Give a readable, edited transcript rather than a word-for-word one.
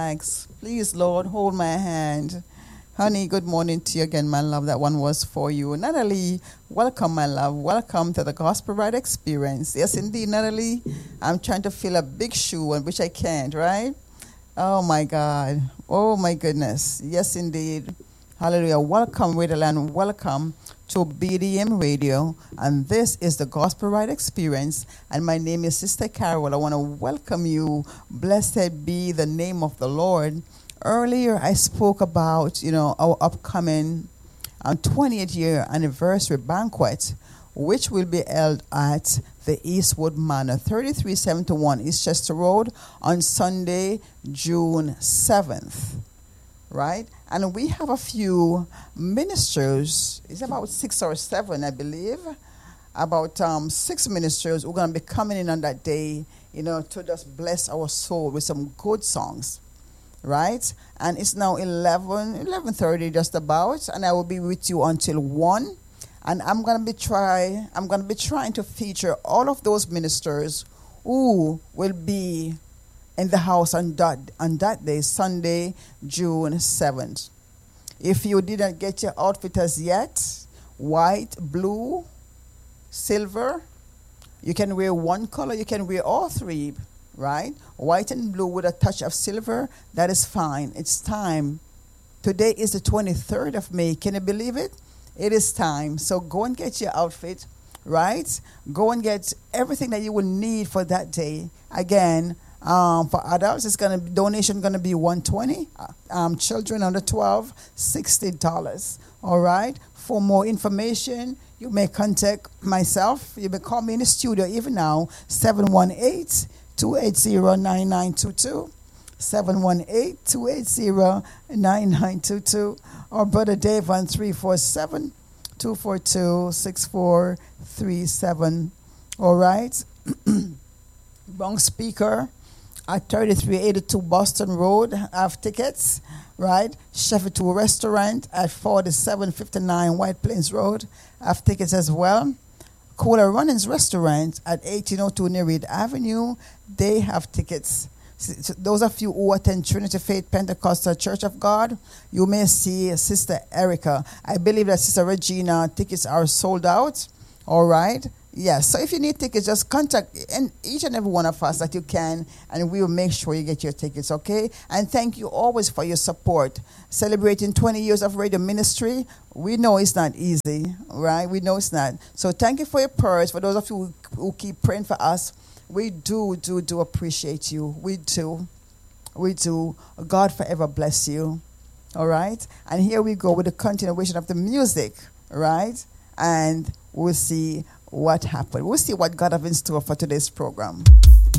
Max. Please, Lord, hold my hand. Honey, good morning to you again, my love. That one was for you. Natalie, welcome, my love. Welcome to the Gospel Ride Experience. Yes, indeed, Natalie. I'm trying to fill a big shoe, which I can't, right? Oh, my God. Oh, my goodness. Yes, indeed. Hallelujah. Welcome, Raiderland. Welcome to BDM Radio. And this is the Gospel Ride Experience. And my name is Sister Carol. I want to welcome you. Blessed be the name of the Lord. Earlier, I spoke about, our upcoming 20th year anniversary banquet, which will be held at the Eastwood Manor, 3371 Eastchester Road on Sunday, June 7th, right? And we have a few ministers. It's about 6 or 7, I believe. About 6 ministers who are going to be coming in on that day, to just bless our soul with some good songs. Right? And it's now 11:30 just about, and I will be with you until 1. And I'm going to be trying to feature all of those ministers who will be in the house on that day, Sunday, June 7th. If you didn't get your outfit as yet, white, blue, silver, you can wear one color, you can wear all three. Right? White and blue with a touch of silver, that is fine. It's time. Today is the 23rd of May. Can you believe it? It is time. So go and get your outfit, right? Go and get everything that you will need for that day. Again, for adults, donation going to be $120. Children under 12, $60. All right? For more information, you may contact myself. You may call me in the studio even now, 718-280-9922, 718-280-9922, or Brother Dave on 347-242-6437. All right? Wrong speaker at 3382 Boston Road. I have tickets, right? Chef 2 Restaurant at 4759 White Plains Road. I have tickets as well. Cola Runnings Restaurant at 1802 Nereid Avenue. They have tickets. So those of you who attend Trinity Faith Pentecostal Church of God, you may see Sister Erica. I believe that Sister Regina tickets are sold out. All right? Yes. So if you need tickets, just contact each and every one of us that you can, and we will make sure you get your tickets, okay? And thank you always for your support. Celebrating 20 years of radio ministry, we know it's not easy, right? We know it's not. So thank you for your prayers. For those of you who keep praying for us, we do appreciate you. We do. God forever bless you. All right? And here we go with the continuation of the music, right? And we'll see what happened. We'll see what God has in store for today's program.